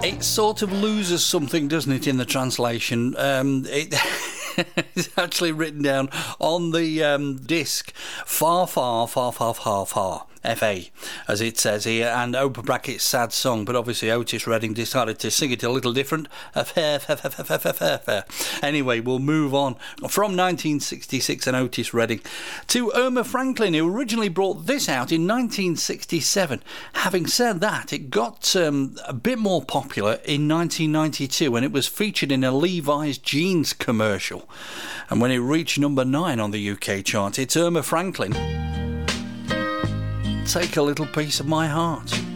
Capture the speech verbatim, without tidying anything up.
It sort of loses something, doesn't it, in the translation? Um, it it's actually written down on the um, disc, far, far, far, far, far, far. F A, as it says here, and open brackets sad song, but obviously Otis Redding decided to sing it a little different. Anyway, we'll move on from nineteen sixty-six and Otis Redding to Irma Franklin, who originally brought this out in nineteen sixty-seven. Having said that, it got um, a bit more popular in nineteen ninety-two when it was featured in a Levi's jeans commercial, and when it reached number nine on the U K chart. It's Irma Franklin. Take a little piece of my heart.